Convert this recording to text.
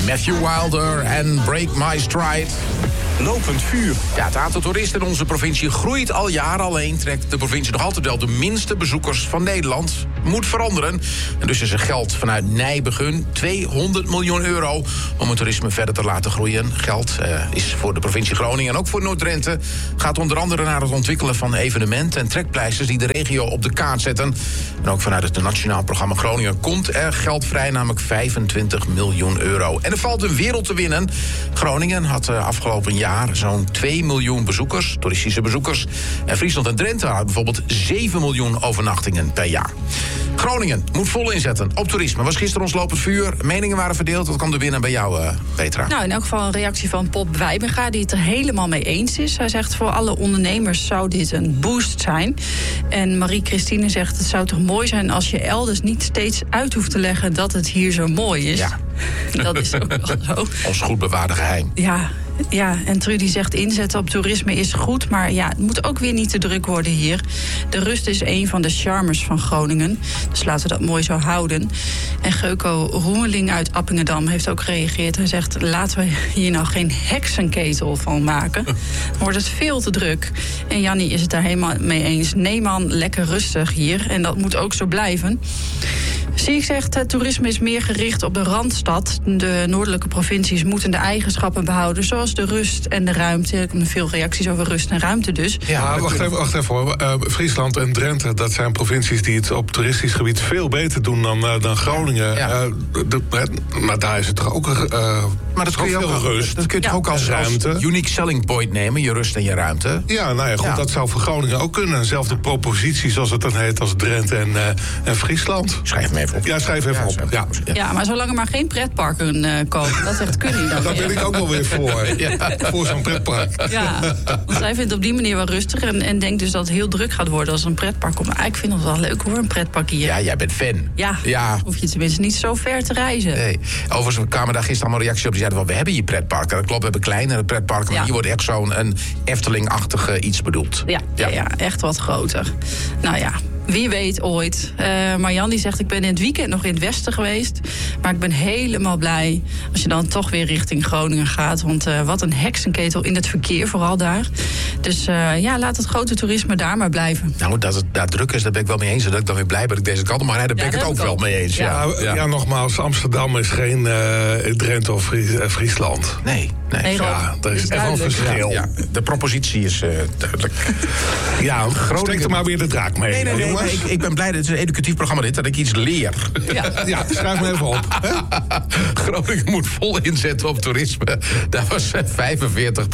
Matthew Wilder en Break My Stride. Lopend vuur. Ja, het aantal toeristen in onze provincie groeit al jaren. Alleen trekt de provincie nog altijd wel de minste bezoekers van Nederland. Moet veranderen. En dus is er geld vanuit Nijbegun, 200 miljoen euro... om het toerisme verder te laten groeien. Geld is voor de provincie Groningen en ook voor Noord-Drenthe. Gaat onder andere naar het ontwikkelen van evenementen en trekpleisters... die de regio op de kaart zetten. En ook vanuit het Nationaal Programma Groningen komt er geld vrij... namelijk 25 miljoen euro. En er valt een wereld te winnen. Groningen had afgelopen jaar zo'n 2 miljoen bezoekers, toeristische bezoekers. En Friesland en Drenthe hadden bijvoorbeeld 7 miljoen overnachtingen per jaar. Groningen moet vol inzetten op toerisme. Was gisteren ons lopend vuur. Meningen waren verdeeld. Wat kwam er binnen bij jou, Petra? Nou, in elk geval een reactie van Pop Wijbenga... die het er helemaal mee eens is. Hij zegt, voor alle ondernemers zou dit een boost zijn. En Marie-Christine zegt, het zou toch mooi zijn... als je elders niet steeds uit hoeft te leggen dat het hier zo mooi is. Ja. Dat is ook wel zo. Ons goed bewaarde geheim. Ja, en Trudy zegt inzetten op toerisme is goed... maar ja, het moet ook weer niet te druk worden hier. De rust is een van de charmes van Groningen. Dus laten we dat mooi zo houden. En Geuko Roemeling uit Appingedam heeft ook gereageerd. Hij zegt, laten we hier nou geen heksenketel van maken. Dan wordt het veel te druk. En Jannie is het daar helemaal mee eens. Nee man, lekker rustig hier. En dat moet ook zo blijven. Sieg zegt, het toerisme is meer gericht op de Randstad. De noordelijke provincies moeten de eigenschappen behouden... zoals de rust en de ruimte. Er komen veel reacties over rust en ruimte dus. Ja, wacht even hoor. Friesland en Drenthe, dat zijn provincies... die het op toeristisch gebied veel beter doen dan Groningen. Ja. Maar daar is het toch ook maar dat kun je ook rust. Dat kun je toch ook als unique selling point nemen, je rust en je ruimte. Ja, nou ja, goed, dat zou voor Groningen ook kunnen. Zelfde propositie, zoals het dan heet, als Drenthe en Friesland. Schrijf hem even op. Ja, schrijf even op. Ja, maar zolang er maar geen pretparken komen, dat zegt Kunning dan. Daar ben ik ook wel weer voor. Ja. Voor zo'n pretpark. Ja, want zij vindt het op die manier wel rustig en denkt dus dat het heel druk gaat worden als er een pretpark komt. Maar ik vind het wel leuk hoor, een pretpark hier. Ja, jij bent fan. Ja. Hoef je tenminste niet zo ver te reizen. Nee. Overigens kwamen daar gisteren allemaal reacties op. Die zeiden, we hebben hier pretparken. Dat klopt, we hebben kleinere pretparken. Maar hier wordt echt zo'n Efteling-achtige iets bedoeld. Ja, echt wat groter. Nou ja. Wie weet ooit. Marjan die zegt, ik ben in het weekend nog in het westen geweest. Maar ik ben helemaal blij als je dan toch weer richting Groningen gaat. Want wat een heksenketel in het verkeer, vooral daar. Dus laat het grote toerisme daar maar blijven. Nou, dat het daar druk is, daar ben ik wel mee eens. Dat ik dan weer blij ben dat ik deze kant op mag rijden. Daar ben ik het ook wel mee eens. Ja, nogmaals, Amsterdam is geen Drenthe of Friesland. Nee. Ja, er is echt wel een verschil. Ja, de propositie is duidelijk. Ja, steek er maar weer de draak mee. Nee, ik ben blij dat het is een educatief programma dit, dat ik iets leer. Ja, schrijf me even op. Hè? Groningen moet vol inzetten op toerisme. Daar was 45%